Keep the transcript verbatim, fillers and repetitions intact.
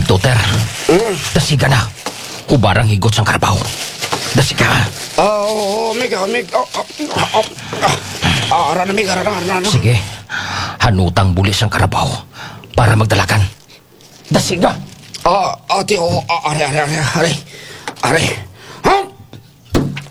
Doter, Hmm? dasiga na. Ubarang higot sang karabaw. Dasiga. Ah, oo, mig, ah, mig. Oh, oh, oh, ah, ah, ara na, mig, ara na, ara na. Sige, hanutang bulis ang karabaw para magdalakan. Dasiga. Ah, ate, oh, ah, are, are, are, are. Are.